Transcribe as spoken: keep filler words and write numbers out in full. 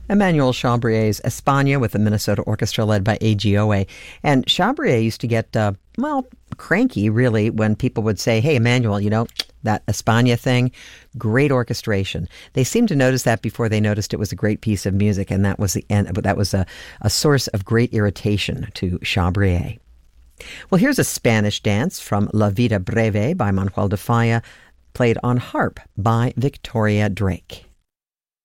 Emmanuel Chabrier's España with the Minnesota Orchestra led by A G O A. And Chabrier used to get, uh, well, cranky, really, when people would say, hey, Emmanuel, you know, that España thing, great orchestration. They seemed to notice that before they noticed it was a great piece of music, and that was the end. But that was a, a source of great irritation to Chabrier. Well, here's a Spanish dance from La Vida Breve by Manuel de Falla, played on harp by Victoria Drake.